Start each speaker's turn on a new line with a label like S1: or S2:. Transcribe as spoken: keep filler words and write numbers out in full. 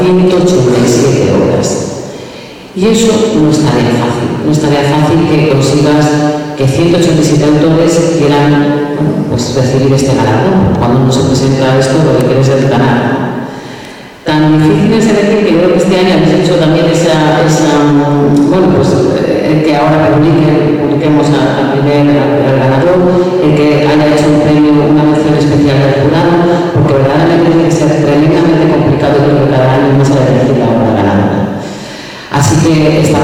S1: ciento ochenta y siete obras. Y eso no es tarea fácil, no es tarea fácil que consigas que ciento ochenta y siete autores quieran, bueno, pues recibir este galardón. Cuando uno se presenta a esto, lo que quiere es el ganar. Tan difícil es elegir que creo que este año habéis hecho también esa, esa bueno, pues eh, que ahora publiquen